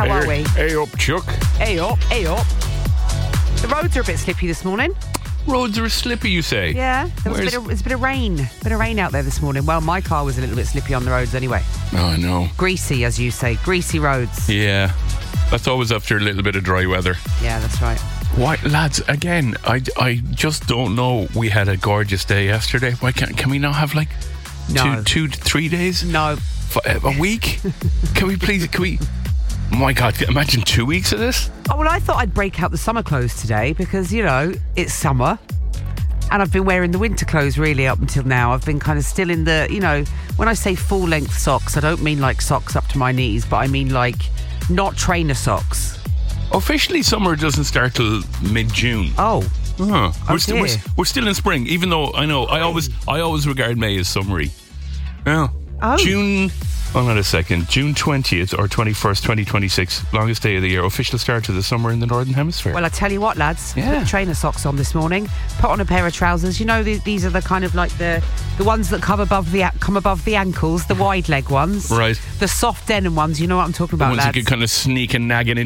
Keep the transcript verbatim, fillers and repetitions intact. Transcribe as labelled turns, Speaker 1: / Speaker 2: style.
Speaker 1: How are we?
Speaker 2: Hey up, Chuck.
Speaker 1: Hey up, hey up. The roads are a bit slippy this morning.
Speaker 2: Roads are slippy, you say?
Speaker 1: Yeah, there was a
Speaker 2: Where's-
Speaker 1: bit, of, there's a bit of rain. A bit of rain out there this morning. Well, my car was a little bit slippy on the roads anyway.
Speaker 2: Oh, no.
Speaker 1: Greasy, as you say. Greasy roads.
Speaker 2: Yeah. That's always after a little bit of dry weather.
Speaker 1: Yeah, that's right.
Speaker 2: Why, lads, again, I, I just don't know. We had a gorgeous day yesterday. Why can't, can we not have like
Speaker 1: No.
Speaker 2: two, two, three days?
Speaker 1: No.
Speaker 2: F- a week? Can we please, can we... My God, imagine two weeks of this?
Speaker 1: Oh, well, I thought I'd break out the summer clothes today because, you know, it's summer. And I've been wearing the winter clothes really up until now. I've been kind of still in the, you know, when I say full-length socks, I don't mean like socks up to my knees, but I mean like not trainer socks.
Speaker 2: Officially, summer doesn't start till mid-June.
Speaker 1: Oh.
Speaker 2: Huh.
Speaker 1: Oh,
Speaker 2: We're, sti- we're,
Speaker 1: dear.
Speaker 2: we're still in spring, even though I know I always I always regard May as summery. Yeah.
Speaker 1: Oh.
Speaker 2: June. Hold on a second. June twentieth or twenty-first, twenty twenty-six, longest day of the year. Official start to the summer in the Northern Hemisphere.
Speaker 1: Well, I tell you what, lads.
Speaker 2: Yeah.
Speaker 1: Put trainer socks on this morning. Put on a pair of trousers. You know, th- these are the kind of like the the ones that come above the a- come above the ankles, the wide leg ones.
Speaker 2: Right.
Speaker 1: The soft denim ones. You know what I'm talking
Speaker 2: the
Speaker 1: about,
Speaker 2: ones
Speaker 1: lads.
Speaker 2: you could kind of sneak and nag in